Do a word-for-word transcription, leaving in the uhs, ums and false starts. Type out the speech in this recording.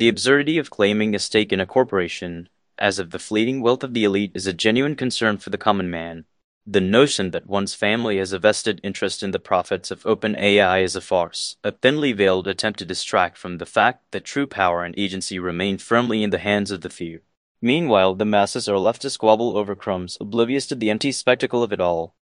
The absurdity of claiming a stake in a corporation, as of the fleeting wealth of the elite, is a genuine concern for the common man. The notion that one's family has a vested interest in the profits of OpenAI is a farce, a thinly veiled attempt to distract from the fact that true power and agency remain firmly in the hands of the few. Meanwhile, the masses are left to squabble over crumbs, oblivious to the empty spectacle of it all.